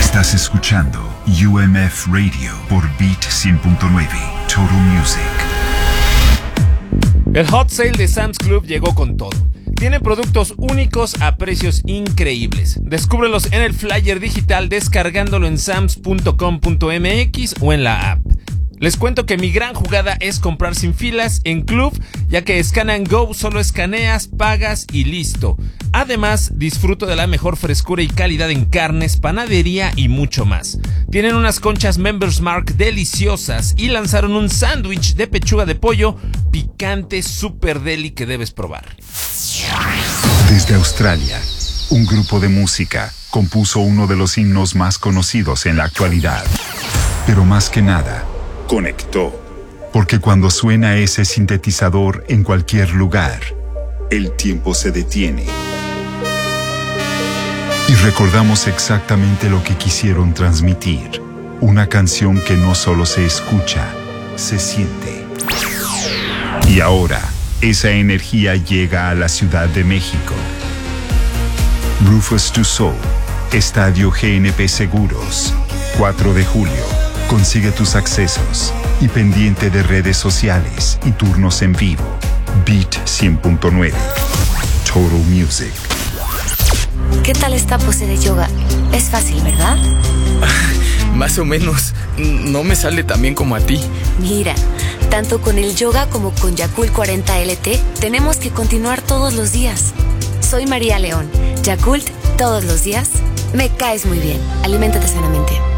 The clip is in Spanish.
Estás escuchando UMF Radio por Beat 100.9 Total Music. El Hot Sale de Sam's Club llegó con todo. Tiene productos únicos a precios increíbles. Descúbrelos en el flyer digital descargándolo en sams.com.mx o en la app. Les cuento que mi gran jugada es comprar sin filas en Club, ya que Scan and Go solo escaneas, pagas y listo. Además, disfruto de la mejor frescura y calidad en carnes, panadería y mucho más. Tienen unas conchas Members Mark deliciosas y lanzaron un sándwich de pechuga de pollo picante super deli que debes probar. Desde Australia, un grupo de música compuso uno de los himnos más conocidos en la actualidad. Pero más que nada, conectó. Porque cuando suena ese sintetizador en cualquier lugar, el tiempo se detiene. Y recordamos exactamente lo que quisieron transmitir. Una canción que no solo se escucha, se siente. Y ahora, esa energía llega a la Ciudad de México. Rufus Du Sol, Estadio GNP Seguros, 4 de julio. Consigue tus accesos y pendiente de redes sociales y turnos en vivo. Beat 100.9 Total Music. ¿Qué tal esta pose de yoga? Es fácil, ¿verdad? Más o menos. No me sale tan bien como a ti. Mira, tanto con el yoga como con Yakult 40 LT, tenemos que continuar todos los días. Soy María León. Yakult, todos los días. Me caes muy bien. Aliméntate sanamente.